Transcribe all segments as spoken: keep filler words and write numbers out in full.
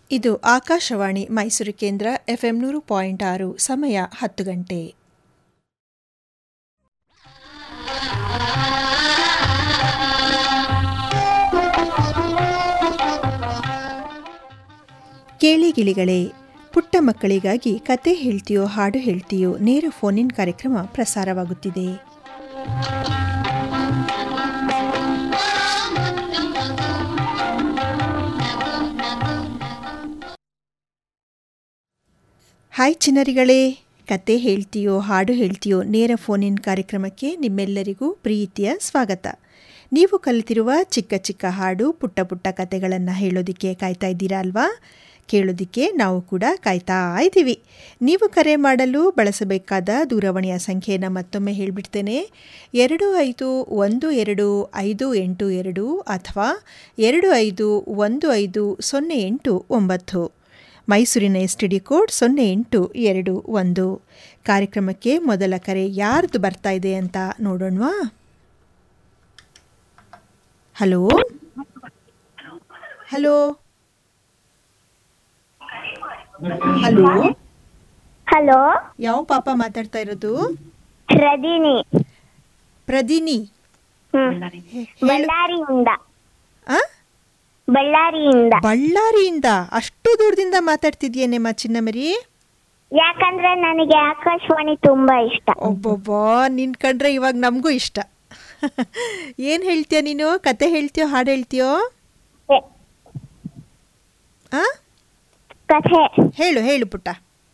ಇದು ಆಕಾಶವಾಣಿ ಮೈಸೂರು ಕೇಂದ್ರ ಎಫ್ಎಂ ನೂರು ಪಾಯಿಂಟ್ ಆರು. ಸಮಯ ಹತ್ತು ಗಂಟೆ. ಕೇಳಿ ಗಿಳಿಗಳೇ, ಪುಟ್ಟ ಮಕ್ಕಳಿಗಾಗಿ ಕತೆ ಹೇಳ್ತೀಯೋ ಹಾಡು ಹೇಳ್ತೀಯೋ ನೇರ ಫೋನ್ ಇನ್ ಕಾರ್ಯಕ್ರಮ ಪ್ರಸಾರವಾಗುತ್ತಿದೆ. ಹಾಯ್ ಚಿನ್ನರಿಗಳೇ, ಕತೆ ಹೇಳ್ತೀಯೋ ಹಾಡು ಹೇಳ್ತೀಯೋ ನೇರ ಫೋನ್ ಇನ್ ಕಾರ್ಯಕ್ರಮಕ್ಕೆ ನಿಮ್ಮೆಲ್ಲರಿಗೂ ಪ್ರೀತಿಯ ಸ್ವಾಗತ. ನೀವು ಕಲಿತಿರುವ ಚಿಕ್ಕ ಚಿಕ್ಕ ಹಾಡು ಪುಟ್ಟ ಪುಟ್ಟ ಕತೆಗಳನ್ನು ಹೇಳೋದಕ್ಕೆ ಕಾಯ್ತಾ ಇದ್ದೀರಾ ಅಲ್ವಾ? ಕೇಳೋದಕ್ಕೆ ನಾವು ಕೂಡ ಕಾಯ್ತಾ ಇದ್ದೀವಿ. ನೀವು ಕರೆ ಮಾಡಲು ಬಳಸಬೇಕಾದ ದೂರವಾಣಿಯ ಸಂಖ್ಯೆಯನ್ನು ಮತ್ತೊಮ್ಮೆ ಹೇಳಿಬಿಡ್ತೇನೆ. ಎರಡು ಐದು ಒಂದು ಎರಡು ಐದು ಎಂಟು ಎರಡು ಅಥವಾ ಎರಡು ಐದು ಒಂದು ಐದು ಸೊನ್ನೆ ಎಂಟು ಒಂಬತ್ತು. ಮೈಸೂರಿನ ಎಸ್ ಟಿ ಡಿ ಕೋಡ್ ಸೊನ್ನೆ ಎಂಟು ಎರಡು ಒಂದು. ಕಾರ್ಯಕ್ರಮಕ್ಕೆ ಮೊದಲ ಕರೆ ಯಾರ್ದು ಬರ್ತಾ ಇದೆ ಅಂತ ನೋಡೋಣವಾ? ಹಲೋ ಹಲೋ ಹಲೋ ಹಲೋ, ಯಾವ ಪಾಪ ಮಾತಾಡ್ತಾ ಇರೋದು? ರದಿನಿ. ಪ್ರದಿನಿ, ಬಳ್ಳಾರಿಯಿಂದ. ಆ ಬಳ್ಳಾರಿಯಿಂದ. ಬಳ್ಳಾರಿಯಿಂದ? ಅಷ್ಟು ದೂರದಿಂದ ಮಾತಾಡ್ತಿದ್ಯೇನೆಮ್ಮ ಚಿನ್ನಮರಿ? ಯಾಕಂದ್ರೆ ನನಗೆ ಆಕಾಶವಾಣಿ ತುಂಬಾ ಇಷ್ಟ. ಒಬ್ಬೊಬ್ಬ, ನಿನ್ ಕಂಡ್ರೆ ಇವಾಗ ನಮಗೂ ಇಷ್ಟ. ಏನ್ ಹೇಳ್ತೀಯ ನೀನು? ಕತೆ ಹೇಳ್ತೀಯೋ ಹಾಡು ಹೇಳ್ತೀಯೋ? ಆ ಕಥೆ ಹೇಳು ಹೇಳು ಪುಟ್ಟ.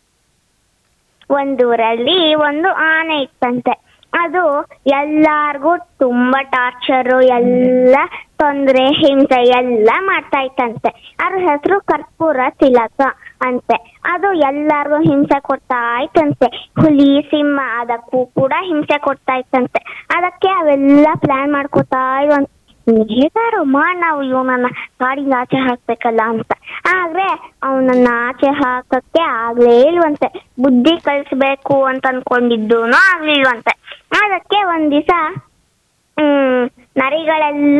ಒಂದೂರಲ್ಲಿ ಒಂದು ಆನೆ ಇತ್ತಂತೆ. ಅದು ಎಲ್ಲಾರ್ಗೂ ತುಂಬಾ ಟಾರ್ಚರು, ಎಲ್ಲ ತೊಂದ್ರೆ, ಹಿಂಸೆ ಎಲ್ಲ ಮಾಡ್ತಾ ಇತ್ತಂತೆ. ಅದ್ರ ಹೆಸರು ಕರ್ಪೂರ ತಿಲಕ ಅಂತೆ. ಅದು ಎಲ್ಲಾರ್ಗೂ ಹಿಂಸೆ ಕೊಡ್ತಾ ಇತ್ತಂತೆ. ಹುಲಿ, ಸಿಂಹ ಅದಕ್ಕೂ ಕೂಡ ಹಿಂಸೆ ಕೊಡ್ತಾ ಇತ್ತಂತೆ. ಅದಕ್ಕೆ ಅವೆಲ್ಲ ಪ್ಲಾನ್ ಮಾಡ್ಕೊತಾ ಇವಂತೆ, ಹೇಗಾರು ಮಾಡಿ ನಾವು ಇವನನ್ನ ಕಾಡಿಂದ ಆಚೆ ಹಾಕ್ಬೇಕಲ್ಲ ಅಂತ. ಆದ್ರೆ ಅವನನ್ನ ಆಚೆ ಹಾಕಕ್ಕೆ ಆಗ್ಲೇ ಇಲ್ವಂತೆ. ಬುದ್ಧಿ ಕಲಿಸ್ಬೇಕು ಅಂತ ಅನ್ಕೊಂಡಿದ್ದೂನು ಆಗ್ಲಿಲ್ವಂತೆ. ಅದಕ್ಕೆ ಒಂದ್ ದಿವಸ ಹ್ಮ್ ನರಿಗಳೆಲ್ಲ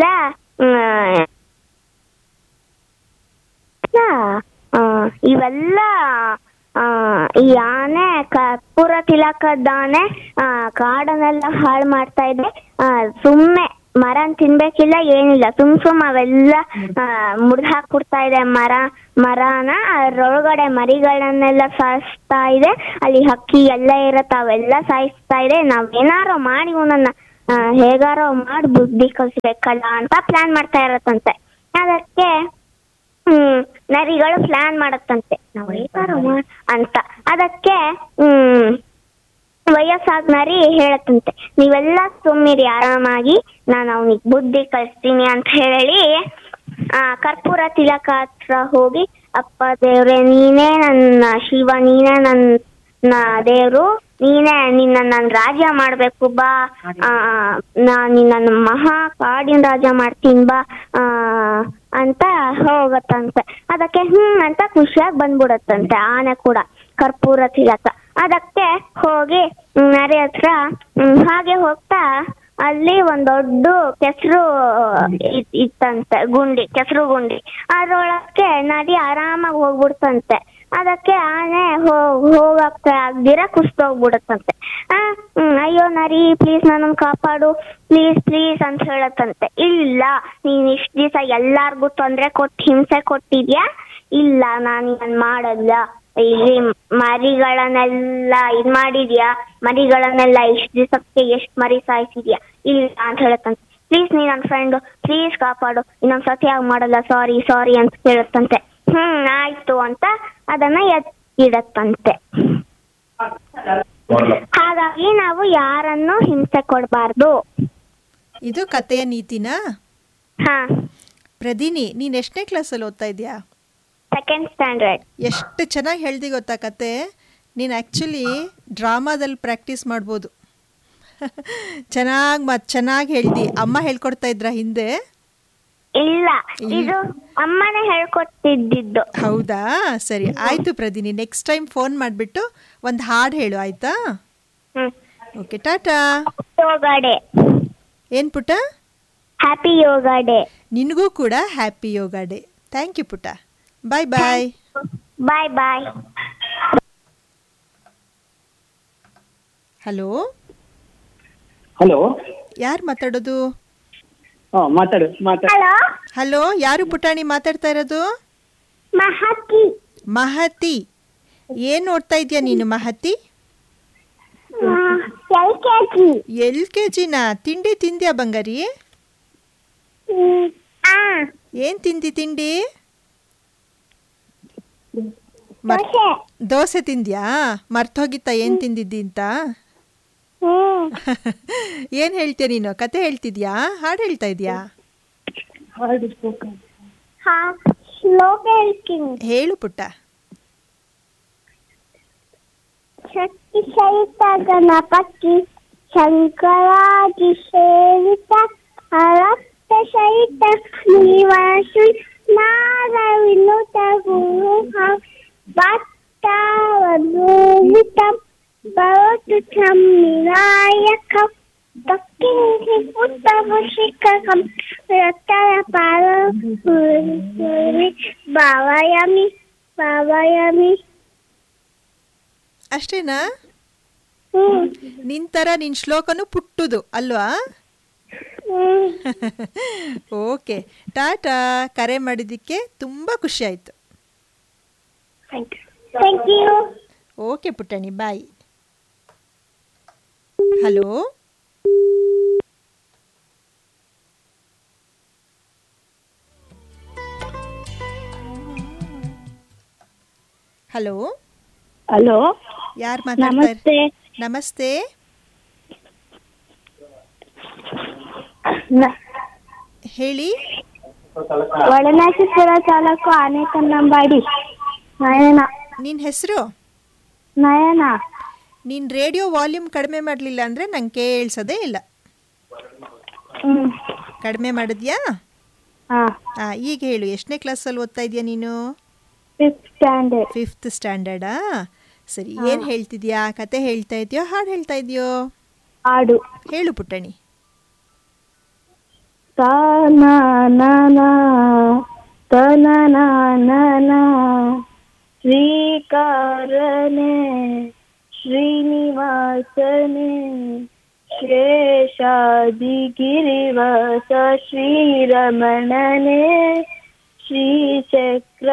ಇವೆಲ್ಲ ಈ ಆನೆ ಕರ್ಪೂರ ತಿಲಕದ ಆನೆ ಆ ಕಾಡನ್ನೆಲ್ಲ ಹಾಳು ಮಾಡ್ತಾ ಇದೆ. ಆ ಸುಮ್ಮನೆ ಮರನ್ ತಿನ್ಬೇಕಿಲ್ಲ, ಏನಿಲ್ಲ, ಸುಮ್ ಸುಮ್ ಅವೆಲ್ಲ ಮುರಿದು ಹಾಕ್ಬಿಡ್ತಾ ಇದೆ ಮರ ಮರನ. ಅದ್ರೊಳಗಡೆ ಮರಿಗಳನ್ನೆಲ್ಲ ಸಾಯಿಸ್ತಾ ಇದೆ. ಅಲ್ಲಿ ಹಕ್ಕಿ ಎಲ್ಲ ಇರತ್ತ, ಅವೆಲ್ಲ ಸಾಯಿಸ್ತಾ ಇದೆ. ನಾವೇನಾರೋ ಮಾಡಿ ಇವನನ್ನ ಹೇಗಾರೋ ಮಾಡಿ ಬುದ್ಧಿ ಕಲಿಸ್ಬೇಕಲ್ಲ ಅಂತ ಪ್ಲಾನ್ ಮಾಡ್ತಾ ಇರತ್ತಂತೆ. ಅದಕ್ಕೆ ಹ್ಮ್ ನರಿಗಳು ಪ್ಲಾನ್ ಮಾಡತ್ತಂತೆ, ನಾವ್ ಹೇಗಾರೋ ಮಾಡ್ ಅಂತ. ಅದಕ್ಕೆ ಹ್ಮ್ ವಯಸ್ಸಾದ ನರಿ ಹೇಳತ್ತಂತೆ, ನೀವೆಲ್ಲ ಸುಮ್ಮಿರಿ ಆರಾಮಾಗಿ, ನಾನು ಅವನಿಗೆ ಬುದ್ಧಿ ಕಲಿಸ್ತೀನಿ ಅಂತ ಹೇಳಿ ಆ ಕರ್ಪೂರ ತಿಲಕ ಹತ್ರ ಹೋಗಿ, ಅಪ್ಪ ದೇವ್ರೆ, ನೀನೇ ನನ್ನ ಶಿವ, ನೀನೇ ನನ್ನ ದೇವ್ರು, ನೀನೇ ನಿನ್ನ ನನ್ ರಾಜ್ಯ ಮಾಡ್ಬೇಕು ಬಾ, ಆ ನಾ ನಿನ್ನ ಮಹಾ ಕಾಡಿನ ರಾಜ ಮಾಡ್ತೀನಿ ಬಾ ಆ ಅಂತ ಹೋಗತ್ತಂತೆ. ಅದಕ್ಕೆ ಹ್ಮ್ ಅಂತ ಖುಷಿಯಾಗಿ ಬಂದ್ಬಿಡತ್ತಂತೆ ಆನೆ ಕೂಡ ಕರ್ಪೂರ ತಿಲಕ. ಅದಕ್ಕೆ ಹೋಗಿ ನರಿ ಹತ್ರ ಹಾಗೆ ಹೋಗ್ತಾ ಅಲ್ಲಿ ಒಂದ್ ದೊಡ್ಡ ಕೆಸರು ಇತ್ತಂತೆ, ಗುಂಡಿ, ಕೆಸರು ಗುಂಡಿ. ಅದ್ರೊಳಕ್ಕೆ ನದಿ ಆರಾಮಾಗಿ ಹೋಗ್ಬಿಡ್ತಂತೆ. ಅದಕ್ಕೆ ಆನೆ ಹೋಗಕ್ಕೆ ಆಗ್ದಿರ ಕುಸ್ತೋಗ್ಬಿಡತ್ತಂತೆ. ಆ ಅಯ್ಯೋ ನರಿ, ಪ್ಲೀಸ್ ನನ್ನ ಕಾಪಾಡು, ಪ್ಲೀಸ್ ಪ್ಲೀಸ್ ಅಂತ ಹೇಳತ್ತಂತೆ. ಇಲ್ಲ, ನೀನ್ ಇಷ್ಟ ದಿವಸ ಎಲ್ಲಾರ್ಗು ತೊಂದ್ರೆ ಕೊಟ್ಟು ಹಿಂಸೆ ಕೊಟ್ಟಿದ್ಯಾ, ಇಲ್ಲ ನಾನು ಇದನ್ ಮಾಡಲ್ಲ, ಇಲ್ಲಿ ಮರಿಗಳನ್ನೆಲ್ಲ ಇದ್ ಮಾಡಿದ್ಯಾ, ಮರಿಗಳನ್ನೆಲ್ಲ ಇಷ್ಟ ದಿವಸಕ್ಕೆ ಎಷ್ಟ್ ಮರಿ ಸಾಯಿಸಿದ್ಯಾ, ಇಲ್ಲ ಅಂತ ಹೇಳತ್ತಂತೆ. ಪ್ಲೀಸ್ ನೀ ನನ್ನ ಫ್ರೆಂಡು, ಪ್ಲೀಸ್ ಕಾಪಾಡು, ಇನ್ನೊಂದ್ ಸತಿಯಾಗಿ ಮಾಡಲ್ಲ, ಸಾರಿ ಸಾರಿ ಅಂತ ಕೇಳತ್ತಂತೆ. ಹ್ಮ್ ಆಯ್ತು ಅಂತ ಅದನ್ನ ಎತ್ತಿಡತ್ತಂತೆ. ಹಾಗಾಗಿ ನಾವು ಯಾರನ್ನು ಹಿಂಸೆ ಕೊಡಬಾರ್ದು. ಇದು ಕತೆಯ ನೀತಿನಾ? ಹಾ. ಪ್ರದಿನಿ, ನೀನ್ ಎಷ್ಟನೇ ಕ್ಲಾಸಲ್ಲಿ ಓದ್ತಾ ಇದೀಯಾ? Second standard. ಎಷ್ಟು ಚೆನ್ನಾಗಿ ಹೇಳ್ದಿ ಗೊತ್ತಾ ಕತೆ. ನೀನು ಆ್ಯಕ್ಚುಲಿ ಡ್ರಾಮಾದಲ್ಲಿ ಪ್ರಾಕ್ಟೀಸ್ ಮಾಡ್ಬೋದು. ಚೆನ್ನಾಗಿ ಮತ್ ಚೆನ್ನಾಗಿ ಹೇಳ್ದಿ. ಅಮ್ಮ ಹೇಳ್ಕೊಡ್ತಾ ಇದ್ರ ಹಿಂದೆ? ಇಲ್ಲ, ಇದು ಅಮ್ಮನೇ ಹೇಳ್ಕೊಟ್ಟಿದ್ದು. ಹೌದಾ? ಸರಿ ಆಯ್ತು ಪ್ರದಿನಿ, ನೆಕ್ಸ್ಟ್ ಟೈಮ್ ಫೋನ್ ಮಾಡಿಬಿಟ್ಟು ಒಂದು ಹಾಡು ಹೇಳು, ಆಯ್ತಾ? ಓಕೆ, ಟಾಟಾ. ಯೋಗ ಡೇ. ಏನು ಪುಟ್ಟ? ಹ್ಯಾಪಿ ಯೋಗ ಡೇ. ನಿನಗೂ ಕೂಡ happy yoga day. Thank you ಪುಟ್ಟ. ಬಾಯ್ ಬಾಯ್. ಬಾಯ್ ಬಾಯ್. ಹಲೋ, ಹಲೋ, ಯಾರು ಮಾತಾಡೋದು? ಹಾಂ ಮಾತಾಡು ಮಾತಾಡು. ಹಲೋ, ಹಲೋ, ಯಾರು ಪುಟಾಣಿ ಮಾತಾಡ್ತಾ ಇರೋದು? ಮಹತಿ. ಮಹತಿ, ಏನು ಓದ್ತಾ ಇದೆಯಾ ನೀನು ಮಹತಿ? L K G. L K ಜಿನ? ತಿಂಡಿ ತಿಂದ್ಯಾ ಬಂಗಾರಿ? ಏನು ತಿಂದಿ ತಿಂಡಿ? ಮರ್- ದೋಸೆ. ದೋಸೆ ತಿಂದ್ಯಾ? ಮರ್ತೋಗಿತ್ತಾ ಏನು ತಿಂದಿದ್ದಿ ಅಂತ? ಹ್ಮ್. ಏನು ಹೇಳ್ತೀಯ ನೀನು? ಕತೆ ಹೇಳ್ತಿದ್ಯಾ, ಹಾಡು ಹೇಳ್ತಾ ಇದೆಯಾ? ಹಾ, ಶ್ಲೋಕ ಹೇಳ್ತೀನಿ. ಹೇಳು ಪುಟ್ಟ. ಶಕ್ತಿ ಸಹಿತ ಗಣಪತಿ ಶಂಕರಾದಿ ಸೇವಿತ ರಕ್ತ ಸಹಿತ ನಿವಾಸಿ ನಾರವಿನುತ ಗುರು ಭಕ್ತವಧೂಮಿತ ಭವತು ಛಂ ವಿನಾಯಕಂ ದಕ್ಷಿಣಿ ಉತ್ತಮ ಶಿಖರಂ ರತ್ತರ ಪಾರ ಭಾವಯಾಮಿ ಭಾವಯಾಮಿ. ಅಷ್ಟೇನಾ? ಹ್ಮ್. ನಿನ್ ಥರ ನಿನ್ನ ಶ್ಲೋಕನೂ ಪುಟ್ಟುದು ಅಲ್ವಾ? ಹ್ಮ್. ಓಕೆ, ಟಾಟಾ. ಕರೆ ಮಾಡಿದ್ದಕ್ಕೆ ತುಂಬ ಖುಷಿ ಆಯಿತು. Thank you. Okay ಪುಟ್ಟಣಿ, bye. Hello, hello, hello, ಯಾರು ಮಾತಾಡ್ತಾರೆ? ನಮಸ್ತೆ. ನಮಸ್ತೆ. ನ- ಹೇಳಿ. ಒಳನಾಶಿಪುರ ತಾಲೂಕು ಆನೇಕನ್ನಂಬಾಡಿ. ನಯನ. ನಿನ್ನ ಹೆಸರು? ನಯನ. ನೀನು ರೇಡಿಯೋ ವಾಲ್ಯೂಮ್ ಕಡಿಮೆ ಮಾಡಲಿಲ್ಲ ಅಂದರೆ ನಂಗೆ ಕೇಳಿಸೋದೇ ಇಲ್ಲ. ಹ್ಮ್. ಕಡಿಮೆ ಮಾಡಿದ್ಯಾ? ಹಾ, ಹಾಂ, ಈಗ ಹೇಳು. ಎಷ್ಟನೇ ಕ್ಲಾಸಲ್ಲಿ ಓದ್ತಾ ಇದೆಯಾ ನೀನು? Fifth standard. ಫಿಫ್ತ್ ಸ್ಟ್ಯಾಂಡರ್ಡಾ? ಸರಿ, ಏನು ಹೇಳ್ತಿದ್ಯಾ? ಕತೆ ಹೇಳ್ತಾ ಇದೆಯೋ, ಹಾಡು ಹೇಳ್ತಾ ಇದೆಯೋ? ಹಾಡು. ಹೇಳು ಪುಟ್ಟಣಿ. ತಾನನನ ತನನನನ ಶ್ರೀಕಾರನೆ ಶ್ರೀನಿವಾಸನೆ ಶೇಷಾದಿಗಿರಿವಾಸ ಶ್ರೀರಮಣನೆ ಶ್ರೀಚಕ್ರ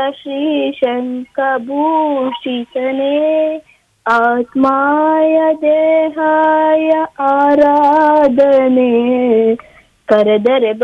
ಶ್ರೀಶಂಖಭೂಷಿತನೆ ಆತ್ಮಾಯ ದೇಹಾಯ ಆರಾಧನೆ ಕರೆದರೆ